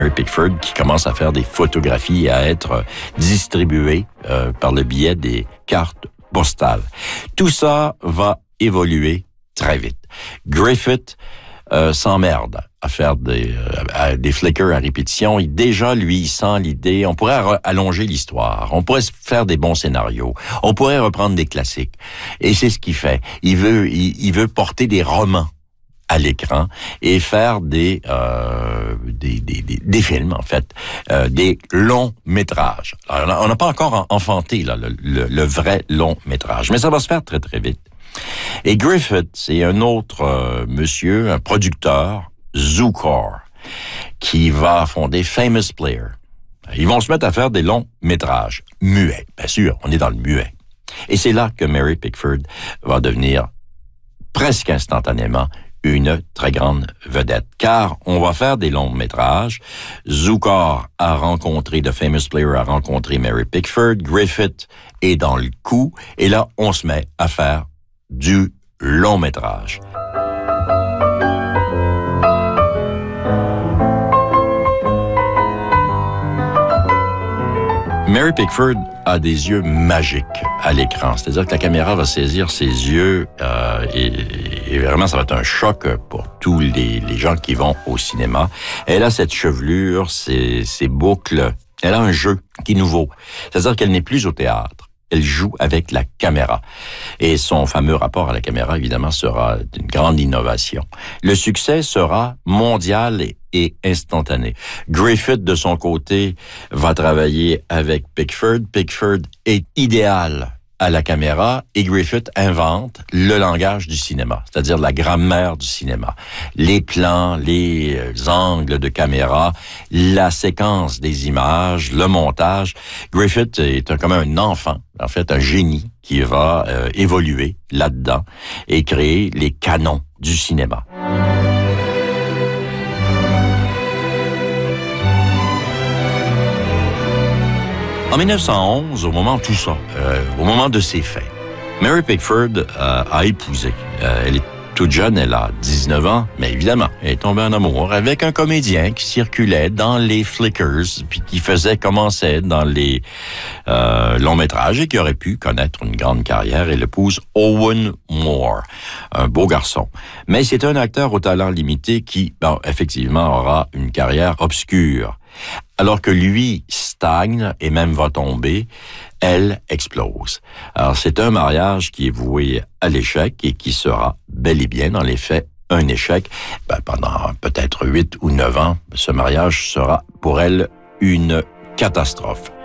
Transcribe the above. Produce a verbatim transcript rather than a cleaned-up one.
Mary Pickford qui commence à faire des photographies et à être distribuées euh, par le biais des cartes postales. Tout ça va évoluer très vite. Griffith euh, s'emmerde à faire des, euh, à, des flickers à répétition. Il, déjà, lui, il sent l'idée. On pourrait re- allonger l'histoire. On pourrait faire des bons scénarios. On pourrait reprendre des classiques. Et c'est ce qu'il fait. Il veut, il, il veut porter des romans à l'écran et faire des euh, des, des, des, des films, en fait, euh, des longs métrages. Alors, on n'a pas encore enfanté là, le, le, le vrai long métrage, mais ça va se faire très, très vite. Et Griffith, c'est un autre euh, monsieur, un producteur, Zukor, qui va fonder Famous Player. Ils vont se mettre à faire des longs métrages, muets, bien sûr, on est dans le muet. Et c'est là que Mary Pickford va devenir presque instantanément une très grande vedette, car on va faire des longs métrages. Zukor a rencontré, The Famous Player a rencontré Mary Pickford, Griffith est dans le coup, et là, on se met à faire du long métrage. Mary Pickford a des yeux magiques à l'écran. C'est-à-dire que la caméra va saisir ses yeux euh, et, et vraiment, ça va être un choc pour tous les, les gens qui vont au cinéma. Elle a cette chevelure, ces, ces boucles. Elle a un jeu qui est nouveau. C'est-à-dire qu'elle n'est plus au théâtre. Elle joue avec la caméra. Et son fameux rapport à la caméra, évidemment, sera une grande innovation. Le succès sera mondial et, et instantané. Griffith, de son côté, va travailler avec Pickford. Pickford est idéal à la caméra et Griffith invente le langage du cinéma, c'est-à-dire la grammaire du cinéma. Les plans, les angles de caméra, la séquence des images, le montage. Griffith est un, comme un enfant, en fait un génie qui va euh, évoluer là-dedans et créer les canons du cinéma. En mille neuf cent onze, au moment de tout ça, euh, au moment de ces faits, Mary Pickford euh, a épousé. Euh, elle est toute jeune, elle a dix-neuf ans, mais évidemment, elle est tombée en amour avec un comédien qui circulait dans les flickers, puis qui faisait, commençait dans les euh, longs métrages et qui aurait pu connaître une grande carrière. Elle épouse Owen Moore, un beau garçon. Mais c'est un acteur au talent limité qui, bon, effectivement, aura une carrière obscure. Alors que lui stagne et même va tomber, elle explose. Alors c'est un mariage qui est voué à l'échec et qui sera bel et bien dans les faits un échec. Ben, pendant peut-être huit ou neuf ans, ce mariage sera pour elle une catastrophe.